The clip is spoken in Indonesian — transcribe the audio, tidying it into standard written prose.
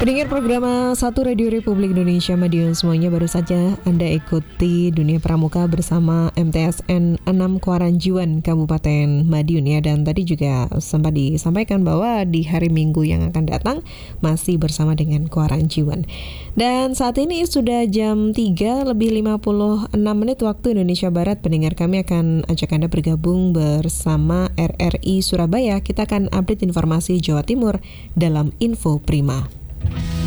Pendengar program 1 Radio Republik Indonesia Madiun semuanya, baru saja Anda ikuti Dunia Pramuka bersama MTSN 6 Kuaranjuan Kabupaten Madiun ya. Dan tadi juga sempat disampaikan bahwa di hari Minggu yang akan datang masih bersama dengan Kuaranjuan. Dan saat ini sudah jam 3 lebih 56 menit waktu Indonesia Barat. Pendengar, kami akan ajak Anda bergabung bersama RRI Surabaya. Kita akan update informasi Jawa Timur dalam Info Prima.